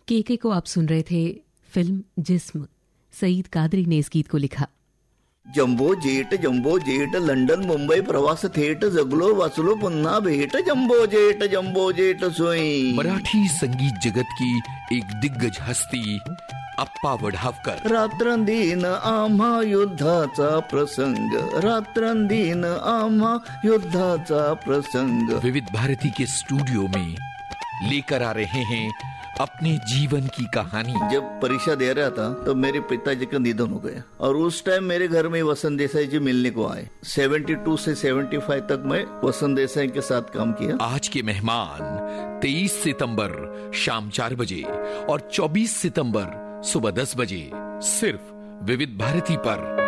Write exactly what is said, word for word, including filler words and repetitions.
केके को आप सुन रहे थे। फिल्म जिस्म, सईद कादरी ने इस गीत को लिखा। Jumbo jet jumbo jet London Mumbai प्रवास थेट जगलो वाचलो पुन्हा भेट जम्बो जेट जम्बो जेट सोई। मराठी संगीत जगत की एक दिग्गज हस्ती अप्पा वढावकर। रात्रंदिन आम्हा युद्धाचा प्रसंग, रात्रंदिन आम्हा युद्धाचा प्रसंग। विविध भारती के स्टूडियो में लेकर आ रहे हैं अपने जीवन की कहानी। जब परीक्षा दे रहा था तो मेरे पिताजी का निधन हो गया और उस टाइम मेरे घर में वसंत देसाई जी मिलने को आए। बहत्तर से पचहत्तर तक मैं वसंत देसाई के साथ काम किया। आज के मेहमान तेईस सितंबर शाम चार बजे और चौबीस सितंबर सुबह दस बजे सिर्फ विविध भारती पर।